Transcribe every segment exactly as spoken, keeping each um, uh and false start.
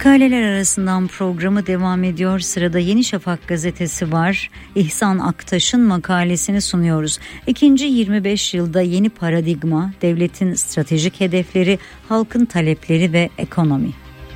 Makaleler arasından programı devam ediyor. Sırada Yeni Şafak gazetesi var. İhsan Aktaş'ın makalesini sunuyoruz. İkinci yirmi beş yılda yeni paradigma, devletin stratejik hedefleri, halkın talepleri ve ekonomi.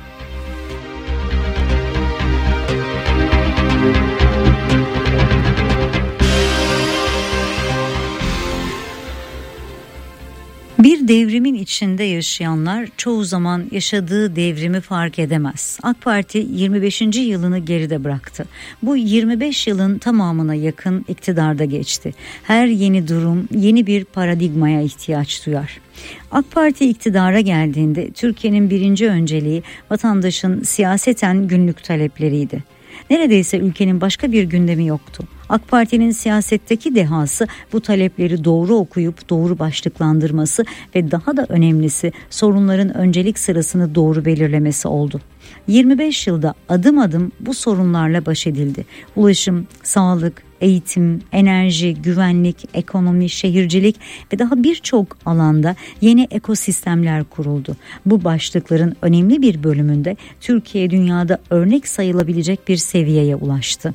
Bir devrimin içinde yaşayanlar çoğu zaman yaşadığı devrimi fark edemez. AK Parti yirmi beşinci yılını geride bıraktı. Bu yirmi beş yılın tamamına yakın iktidarda geçti. Her yeni durum yeni bir paradigmaya ihtiyaç duyar. AK Parti iktidara geldiğinde Türkiye'nin birinci önceliği vatandaşın siyaseten günlük talepleriydi. Neredeyse ülkenin başka bir gündemi yoktu. AK Parti'nin siyasetteki dehası bu talepleri doğru okuyup doğru başlıklandırması ve daha da önemlisi sorunların öncelik sırasını doğru belirlemesi oldu. yirmi beş yılda adım adım bu sorunlarla baş edildi. Ulaşım, sağlık, eğitim, enerji, güvenlik, ekonomi, şehircilik ve daha birçok alanda yeni ekosistemler kuruldu. Bu başlıkların önemli bir bölümünde Türkiye dünyada örnek sayılabilecek bir seviyeye ulaştı.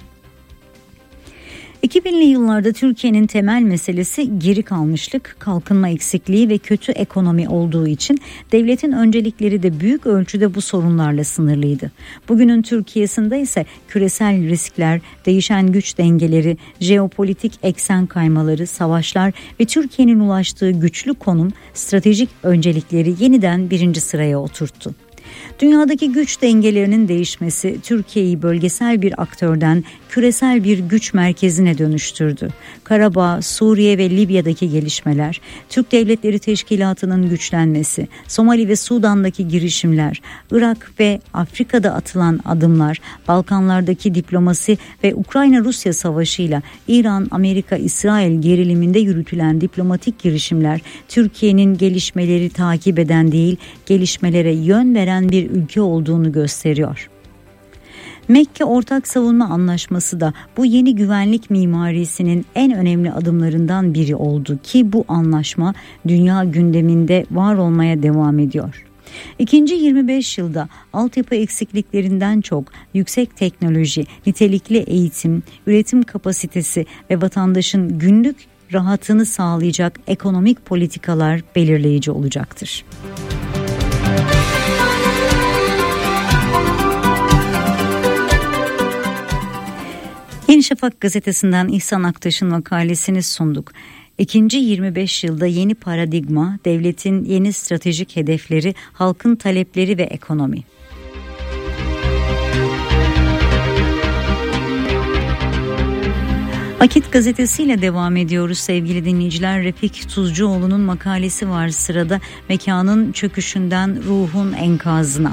iki binli yıllarda Türkiye'nin temel meselesi geri kalmışlık, kalkınma eksikliği ve kötü ekonomi olduğu için devletin öncelikleri de büyük ölçüde bu sorunlarla sınırlıydı. Bugünün Türkiye'sinde ise küresel riskler, değişen güç dengeleri, jeopolitik eksen kaymaları, savaşlar ve Türkiye'nin ulaştığı güçlü konum stratejik öncelikleri yeniden birinci sıraya oturttu. Dünyadaki güç dengelerinin değişmesi Türkiye'yi bölgesel bir aktörden küresel bir güç merkezine dönüştürdü. Karabağ, Suriye ve Libya'daki gelişmeler, Türk Devletleri Teşkilatı'nın güçlenmesi, Somali ve Sudan'daki girişimler, Irak ve Afrika'da atılan adımlar, Balkanlardaki diplomasi ve Ukrayna-Rusya savaşıyla İran-Amerika-İsrail geriliminde yürütülen diplomatik girişimler, Türkiye'nin gelişmeleri takip eden değil, gelişmelere yön veren bir ülke olduğunu gösteriyor. Mekke Ortak Savunma Anlaşması da bu yeni güvenlik mimarisinin en önemli adımlarından biri oldu ki bu anlaşma dünya gündeminde var olmaya devam ediyor. İkinci yirmi beş yılda altyapı eksikliklerinden çok yüksek teknoloji, nitelikli eğitim, üretim kapasitesi ve vatandaşın günlük rahatını sağlayacak ekonomik politikalar belirleyici olacaktır. Yeni Şafak gazetesinden İhsan Aktaş'ın makalesini sunduk. İkinci yirmi beş yılda yeni paradigma, devletin yeni stratejik hedefleri, halkın talepleri ve ekonomi. Akit gazetesiyle devam ediyoruz sevgili dinleyiciler. Refik Tuzcuoğlu'nun makalesi var sırada. Mekanın çöküşünden ruhun enkazına.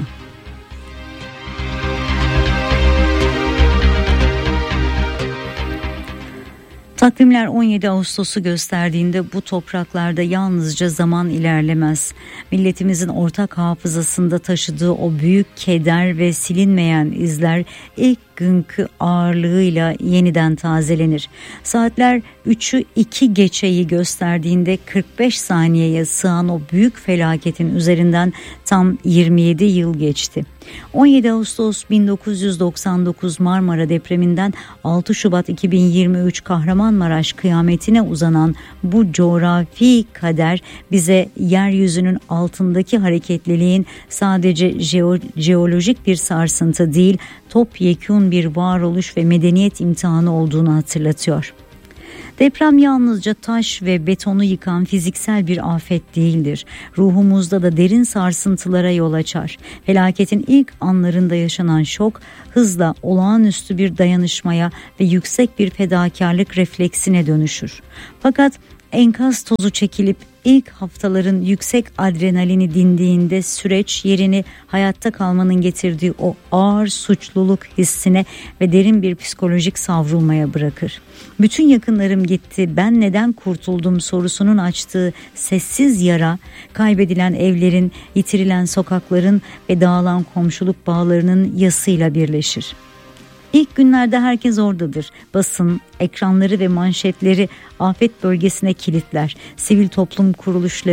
Takvimler on yedi Ağustos'u gösterdiğinde bu topraklarda yalnızca zaman ilerlemez. Milletimizin ortak hafızasında taşıdığı o büyük keder ve silinmeyen izler ilk günkü ağırlığıyla yeniden tazelenir. Saatler üçü iki geçeyi gösterdiğinde kırk beş saniyeye sığan o büyük felaketin üzerinden tam yirmi yedi yıl geçti. on yedi Ağustos bin dokuz yüz doksan dokuz Marmara depreminden altı Şubat iki bin yirmi üç Kahramanmaraş kıyametine uzanan bu coğrafi kader bize yeryüzünün altındaki hareketliliğin sadece jeo- jeolojik bir sarsıntı değil, topyekün bir varoluş ve medeniyet imtihanı olduğunu hatırlatıyor. Deprem yalnızca taş ve betonu yıkan fiziksel bir afet değildir. Ruhumuzda da derin sarsıntılara yol açar. Felaketin ilk anlarında yaşanan şok hızla olağanüstü bir dayanışmaya ve yüksek bir fedakarlık refleksine dönüşür. Fakat enkaz tozu çekilip ilk haftaların yüksek adrenalini dindiğinde süreç yerini hayatta kalmanın getirdiği o ağır suçluluk hissine ve derin bir psikolojik savrulmaya bırakır. Bütün yakınlarım gitti, ben neden kurtuldum sorusunun açtığı sessiz yara, kaybedilen evlerin, yitirilen sokakların ve dağılan komşuluk bağlarının yasıyla birleşir. İlk günlerde herkes oradadır. Basın, ekranları ve manşetleri afet bölgesine kilitler. Sivil toplum kuruluşları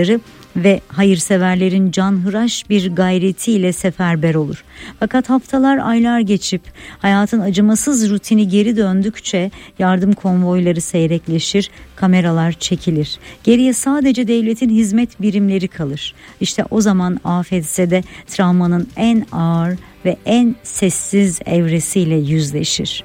ve hayırseverlerin canhıraş bir gayretiyle seferber olur. Fakat haftalar aylar geçip hayatın acımasız rutini geri döndükçe yardım konvoyları seyrekleşir, kameralar çekilir. Geriye sadece devletin hizmet birimleri kalır. İşte o zaman afetzede travmanın en ağır ve en sessiz evresiyle yüzleşir.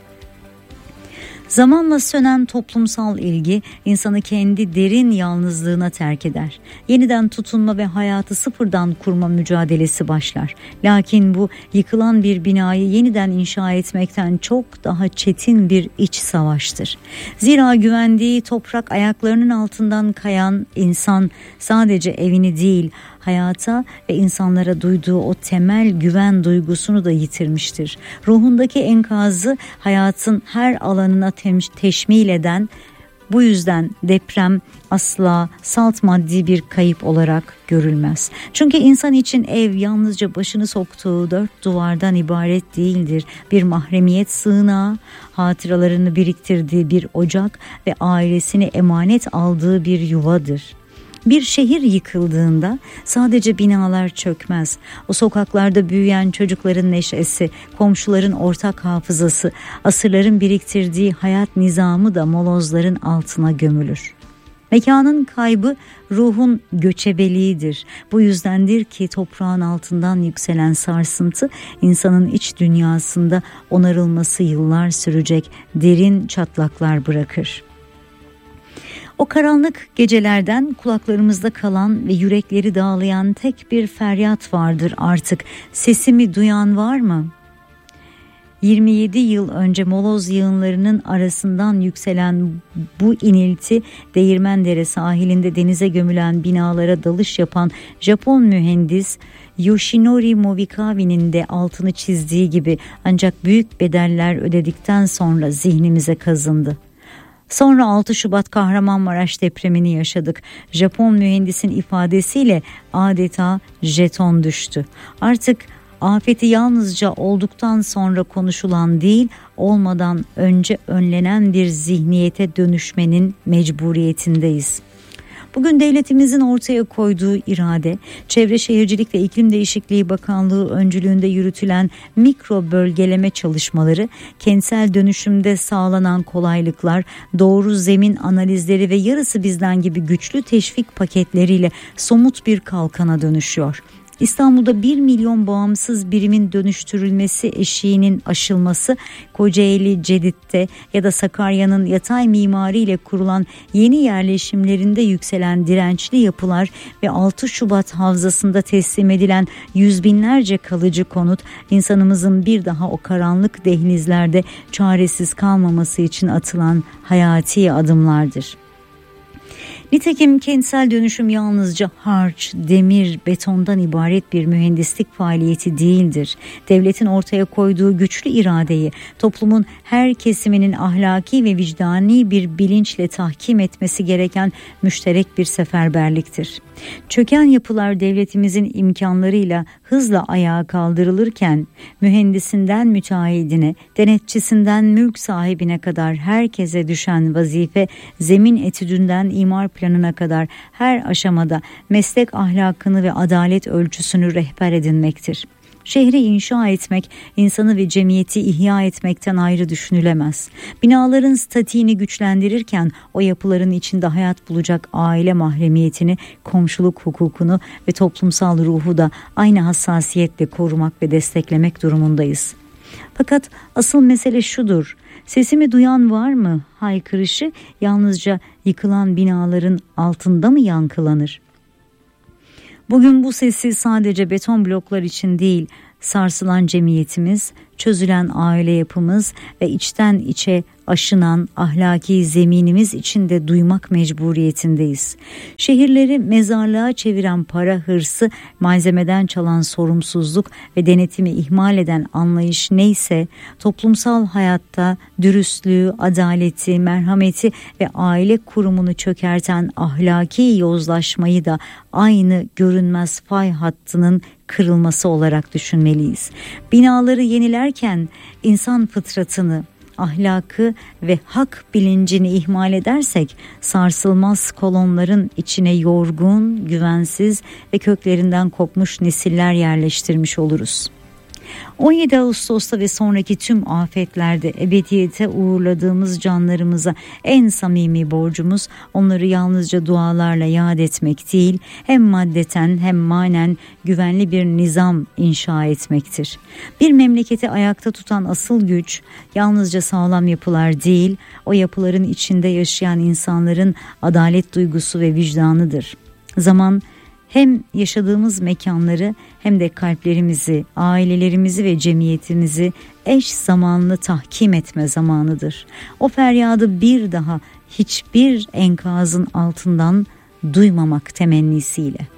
Zamanla sönen toplumsal ilgi insanı kendi derin yalnızlığına terk eder. Yeniden tutunma ve hayatı sıfırdan kurma mücadelesi başlar. Lakin bu yıkılan bir binayı yeniden inşa etmekten çok daha çetin bir iç savaştır. Zira güvendiği toprak ayaklarının altından kayan insan sadece evini değil, hayata ve insanlara duyduğu o temel güven duygusunu da yitirmiştir. Ruhundaki enkazı hayatın her alanına teşmil eden, bu yüzden deprem asla salt maddi bir kayıp olarak görülmez. Çünkü insan için ev yalnızca başını soktuğu dört duvardan ibaret değildir. Bir mahremiyet sığınağı, hatıralarını biriktirdiği bir ocak ve ailesini emanet aldığı bir yuvadır. Bir şehir yıkıldığında sadece binalar çökmez. O sokaklarda büyüyen çocukların neşesi, komşuların ortak hafızası, asırların biriktirdiği hayat nizamı da molozların altına gömülür. Mekanın kaybı ruhun göçebeliğidir. Bu yüzdendir ki toprağın altından yükselen sarsıntı insanın iç dünyasında onarılması yıllar sürecek derin çatlaklar bırakır. O karanlık gecelerden kulaklarımızda kalan ve yürekleri dağlayan tek bir feryat vardır artık. Sesimi duyan var mı? yirmi yedi yıl önce moloz yığınlarının arasından yükselen bu inilti, Değirmendere sahilinde denize gömülen binalara dalış yapan Japon mühendis Yoshinori Morikawa'nın de altını çizdiği gibi ancak büyük bedeller ödedikten sonra zihnimize kazındı. Sonra altı Şubat Kahramanmaraş depremini yaşadık. Japon mühendisin ifadesiyle adeta jeton düştü. Artık afeti yalnızca olduktan sonra konuşulan değil, olmadan önce önlenen bir zihniyete dönüşmenin mecburiyetindeyiz. Bugün devletimizin ortaya koyduğu irade, Çevre Şehircilik ve İklim Değişikliği Bakanlığı öncülüğünde yürütülen mikro bölgeleme çalışmaları, kentsel dönüşümde sağlanan kolaylıklar, doğru zemin analizleri ve yarısı bizden gibi güçlü teşvik paketleriyle somut bir kalkana dönüşüyor. İstanbul'da bir milyon bağımsız birimin dönüştürülmesi eşiğinin aşılması, Kocaeli Cedid'de ya da Sakarya'nın yatay mimariyle kurulan yeni yerleşimlerinde yükselen dirençli yapılar ve altı Şubat havzasında teslim edilen yüz binlerce kalıcı konut, insanımızın bir daha o karanlık dehlizlerde çaresiz kalmaması için atılan hayati adımlardır. Nitekim kentsel dönüşüm yalnızca harç, demir, betondan ibaret bir mühendislik faaliyeti değildir. Devletin ortaya koyduğu güçlü iradeyi toplumun her kesiminin ahlaki ve vicdani bir bilinçle tahkim etmesi gereken müşterek bir seferberliktir. Çöken yapılar devletimizin imkanlarıyla hızla ayağa kaldırılırken mühendisinden müteahhidine, denetçisinden mülk sahibine kadar herkese düşen vazife, zemin etüdünden imar planına kadar her aşamada meslek ahlakını ve adalet ölçüsünü rehber edinmektir. Şehri inşa etmek, insanı ve cemiyeti ihya etmekten ayrı düşünülemez. Binaların statiğini güçlendirirken o yapıların içinde hayat bulacak aile mahremiyetini, komşuluk hukukunu ve toplumsal ruhu da aynı hassasiyetle korumak ve desteklemek durumundayız. Fakat asıl mesele şudur: sesimi duyan var mı haykırışı yalnızca yıkılan binaların altında mı yankılanır? Bugün bu sesi sadece beton bloklar için değil, sarsılan cemiyetimiz, çözülen aile yapımız ve içten içe aşınan ahlaki zeminimiz için de duymak mecburiyetindeyiz. Şehirleri mezarlığa çeviren para hırsı, malzemeden çalan sorumsuzluk ve denetimi ihmal eden anlayış neyse, toplumsal hayatta dürüstlüğü, adaleti, merhameti ve aile kurumunu çökerten ahlaki yozlaşmayı da aynı görünmez fay hattının kırılması olarak düşünmeliyiz. Binaları yenilerken insan fıtratını, ahlakı ve hak bilincini ihmal edersek sarsılmaz kolonların içine yorgun, güvensiz ve köklerinden kopmuş nesiller yerleştirmiş oluruz. on yedi Ağustos'ta ve sonraki tüm afetlerde ebediyete uğurladığımız canlarımıza en samimi borcumuz onları yalnızca dualarla yad etmek değil, hem maddeten hem manen güvenli bir nizam inşa etmektir. Bir memleketi ayakta tutan asıl güç yalnızca sağlam yapılar değil, o yapıların içinde yaşayan insanların adalet duygusu ve vicdanıdır. Zaman hem yaşadığımız mekanları hem de kalplerimizi, ailelerimizi ve cemiyetimizi eş zamanlı tahkim etme zamanıdır. O feryadı bir daha hiçbir enkazın altından duymamak temennisiyle.